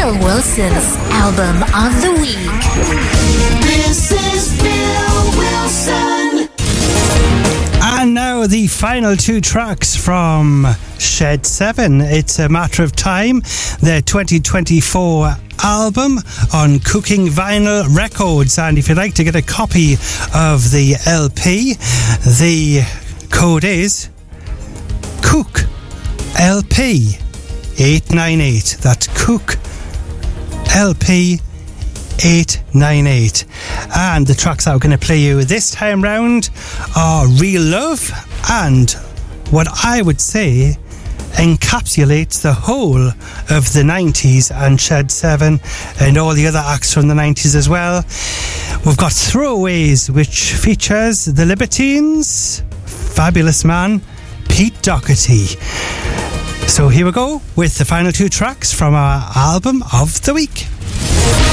Phil Wilson's Album of the Week. This is Phil Wilson. And now the final two tracks from Shed 7. It's a matter of time. Their 2024 album on Cooking Vinyl Records. And if you'd like to get a copy of the LP, the code is Cook LP 898. That's Cook LP 898. And the tracks that we're going to play you this time round are Real Love and what I would say encapsulates the whole of the 90s and Shed 7 and all the other acts from the 90s as well. We've got Throwaways, which features The Libertines, Fabulous Man, Pete Doherty. So here we go with the final two tracks from our Album of the Week.